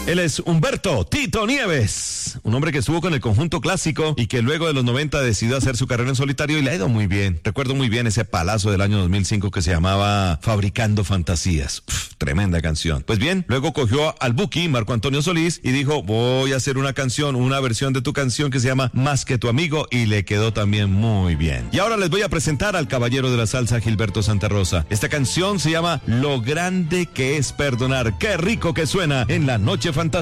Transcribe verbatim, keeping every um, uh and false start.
Él es Humberto Tito Nieves, un hombre que estuvo con el conjunto clásico y que luego de los noventa decidió hacer su carrera en solitario y le ha ido muy bien. Recuerdo muy bien ese palazo del año dos mil cinco que se llamaba Fabricando Fantasías. Uf, tremenda canción. Pues bien, luego cogió al Buki, Marco Antonio Solís, y dijo, voy a hacer una canción, una versión de tu canción que se llama Más que tu amigo, y le quedó también muy bien. Y ahora les voy a presentar al caballero de la salsa, Gilberto Santa Rosa. Esta canción se llama Lo grande que es perdonar. Qué rico que suena en la noche fantástica.